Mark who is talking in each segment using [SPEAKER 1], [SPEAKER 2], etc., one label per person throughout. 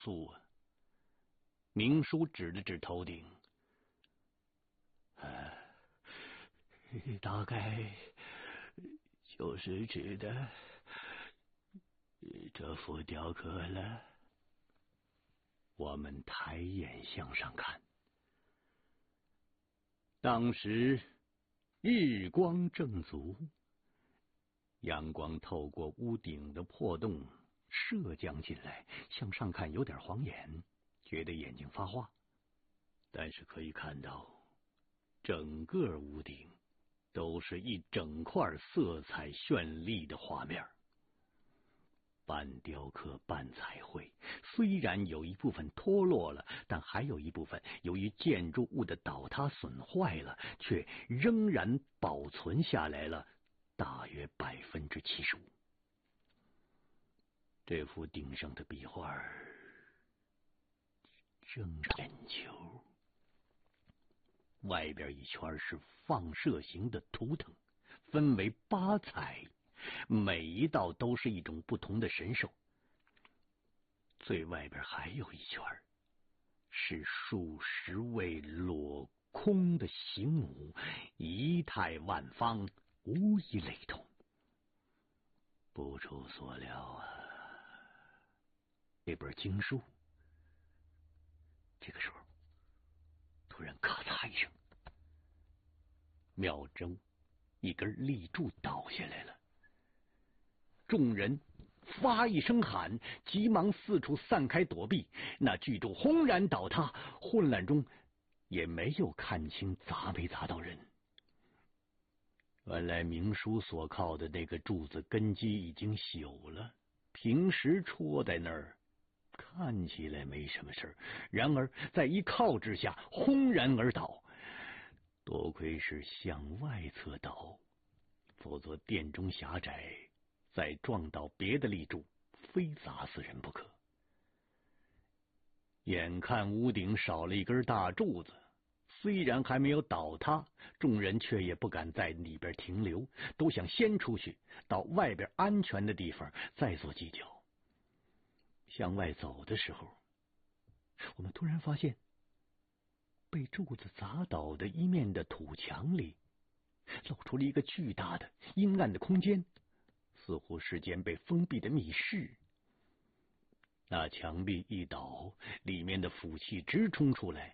[SPEAKER 1] 素啊！明叔指了指头顶，
[SPEAKER 2] 大概就是指的这幅雕刻了。
[SPEAKER 1] 我们抬眼向上看，当时日光正足，阳光透过屋顶的破洞射将进来，向上看有点晃眼，觉得眼睛发花。但是可以看到，整个屋顶都是一整块色彩绚丽的画面，半雕刻半彩绘，虽然有一部分脱落了，但还有一部分由于建筑物的倒塌损坏了，却仍然保存下来了大约75%。这幅顶上的壁画正是眼球，外边一圈是放射型的图腾，分为8彩，每一道都是一种不同的神兽。最外边还有一圈，是数十位裸空的形母，仪态万方，无一类同。不出所料啊，这本经书，这个时候突然咔嚓一声，庙中一根立柱倒下来了。众人发一声喊，急忙四处散开躲避。那巨柱轰然倒塌，混乱中也没有看清砸没砸到人。原来明叔所靠的那个柱子根基已经朽了，平时戳在那儿看起来没什么事，然而在一靠之下轰然而倒。多亏是向外侧倒，否则殿中狭窄，再撞到别的立柱，非砸死人不可。眼看屋顶少了一根大柱子，虽然还没有倒塌，众人却也不敢在里边停留，都想先出去，到外边安全的地方再做计较。向外走的时候，我们突然发现，被柱子砸倒的一面的土墙里，露出了一个巨大的阴暗的空间，似乎是间被封闭的密室。那墙壁一倒，里面的腐气直冲出来。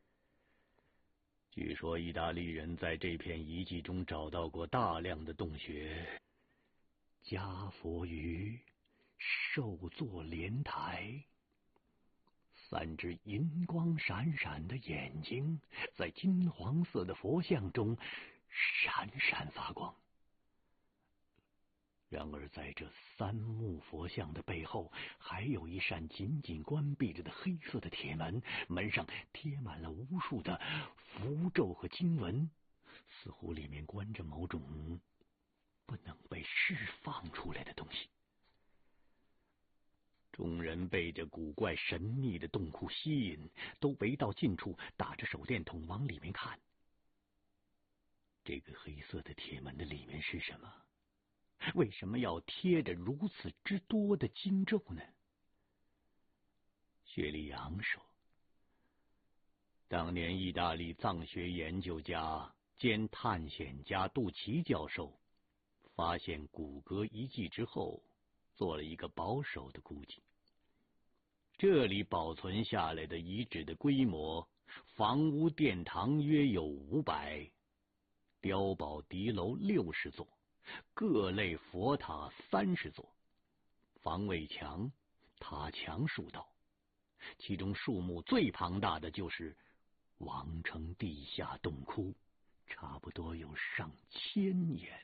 [SPEAKER 1] 据说意大利人在这片遗迹中找到过大量的洞穴，加佛于受坐莲台，3只银光闪闪的眼睛在金黄色的佛像中闪闪发光。然而在这3木佛像的背后，还有一扇紧紧关闭着的黑色的铁门，门上贴满了无数的符咒和经文，似乎里面关着某种不能被释放出来的东西。众人被这古怪神秘的洞窟吸引，都围到近处，打着手电筒往里面看。这个黑色的铁门的里面是什么？为什么要贴着如此之多的经咒呢？薛立阳说，当年意大利藏学研究家兼探险家杜奇教授发现骨骼遗迹之后，做了一个保守的估计。这里保存下来的遗址的规模，房屋殿堂约有500，碉堡敌楼60座，各类佛塔30座，防卫墙、塔墙数道，其中数目最庞大的就是王城地下洞窟，差不多有上千年。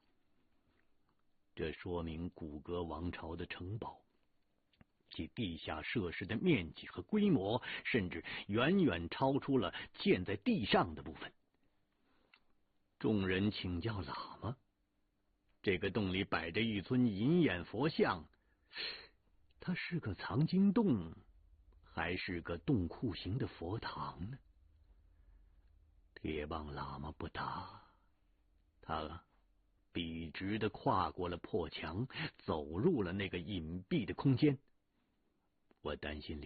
[SPEAKER 1] 这说明古格王朝的城堡其地下设施的面积和规模，甚至远远超出了建在地上的部分。众人请教喇嘛，这个洞里摆着一尊银眼佛像，它是个藏经洞，还是个洞窟型的佛堂呢？铁棒喇嘛不答，他笔直地跨过了破墙，走入了那个隐蔽的空间。 我担心